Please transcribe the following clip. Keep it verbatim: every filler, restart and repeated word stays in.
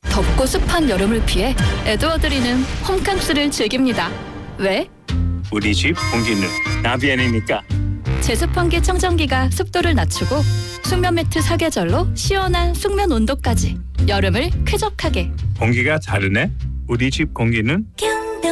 덥고 습한 여름을 피해 에드워드리는 홈캉스를 즐깁니다. 왜? 우리 집 공기는 나비안이니까. 제습환기 청정기가 습도를 낮추고 숙면 매트 사계절로 시원한 숙면 온도까지 여름을 쾌적하게. 공기가 다르네. 우리 집 공기는